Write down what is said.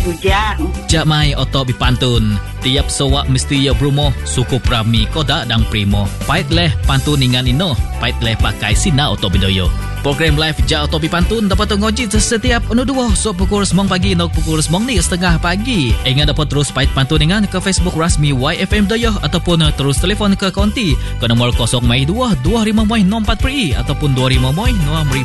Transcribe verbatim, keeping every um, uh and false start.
Ujang. Jak mai oto bipantun. Tiap sowak mesti ya brumo suku prami koda dang primo. Pait leh pantun ingan ino. Pait leh pakai sina oto bidoyo. Program live Jak oto bipantun dapat ngoji setiap anu dua so pukul sembilan pagi nok pukul sembilan ni setengah pagi. Ingat dapat terus pait pantun ingan ke Facebook rasmi Y F M Doyo ataupun terus telefon ke konti ke nomor kosong dua dua lima nol empat per i ataupun dua lima nol enam